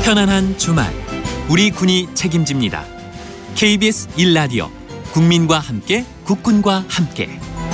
편안한 주말, 우리 군이 책임집니다. KBS 1라디오, 국민과 함께, 국군과 함께.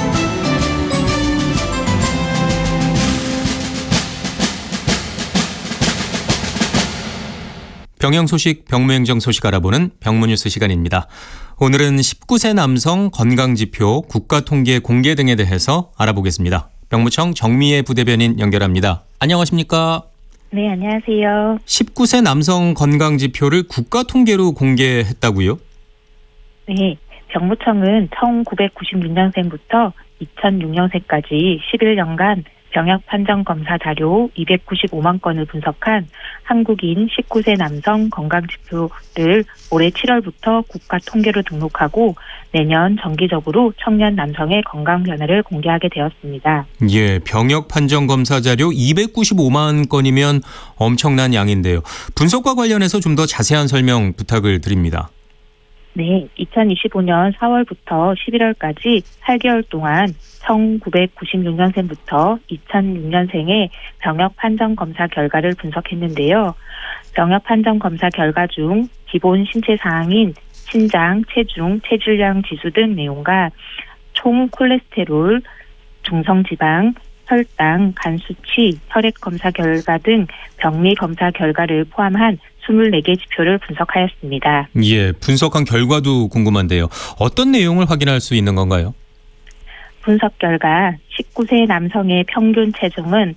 병영 소식, 병무행정 소식 알아보는 병무뉴스 시간입니다. 오늘은 19세 남성 건강지표, 국가통계 공개 등에 대해서 알아보겠습니다. 병무청 정미애 부대변인 연결합니다. 안녕하십니까? 네, 안녕하세요. 19세 남성 건강지표를 국가통계로 공개했다고요? 네, 병무청은 1996년생부터 2006년생까지 11년간 병역 판정 검사 자료 295만 건을 분석한 한국인 19세 남성 건강지표를 올해 7월부터 국가통계로 등록하고 내년 정기적으로 청년 남성의 건강 변화를 공개하게 되었습니다. 예, 병역 판정 검사 자료 295만 건이면 엄청난 양인데요. 분석과 관련해서 좀 더 자세한 설명 부탁을 드립니다. 네, 2025년 4월부터 11월까지 8개월 동안 1996년생부터 2006년생의 병역 판정 검사 결과를 분석했는데요. 병역 판정 검사 결과 중 기본 신체 사항인 신장, 체중, 체질량 지수 등 내용과 총 콜레스테롤, 중성지방, 혈당, 간 수치, 혈액 검사 결과 등 병리 검사 결과를 포함한 24개 지표를 분석하였습니다. 예, 분석한 결과도 궁금한데요. 어떤 내용을 확인할 수 있는 건가요? 분석 결과 19세 남성의 평균 체중은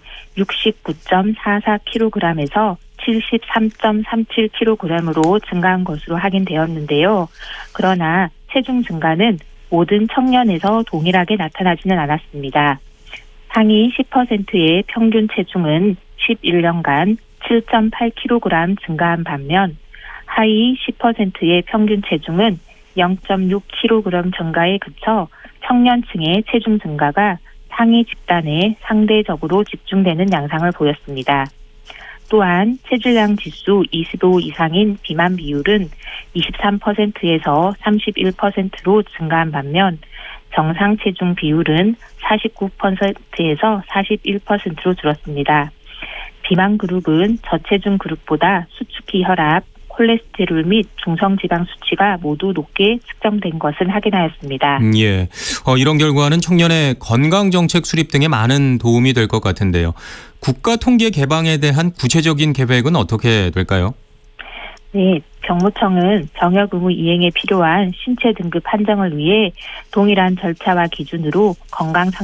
69.44kg에서 73.37kg으로 증가한 것으로 확인되었는데요. 그러나 체중 증가는 모든 청년에서 동일하게 나타나지는 않았습니다. 상위 10%의 평균 체중은 11년간 7.8kg 증가한 반면 하위 10%의 평균 체중은 0.6kg 증가에 그쳐 청년층의 체중 증가가 상위 집단에 상대적으로 집중되는 양상을 보였습니다. 또한 체질량 지수 25 이상인 비만 비율은 23%에서 31%로 증가한 반면 정상 체중 비율은 49%에서 41%로 줄었습니다. 비만 그룹은 저체중 그룹보다 수축기 혈압, 콜레스테롤 및 중성지방 수치가 모두 높게 측정된 것을 확인하였습니다. 예, 이런 결과는 청년의 건강정책 수립 등에 많은 도움이 될 것 같은데요. 국가통계 개방에 대한 구체적인 계획은 어떻게 될까요? 네, 병무청은 병역 의무 이행에 필요한 신체 등급 판정을 위해 동일한 절차와 기준으로 건강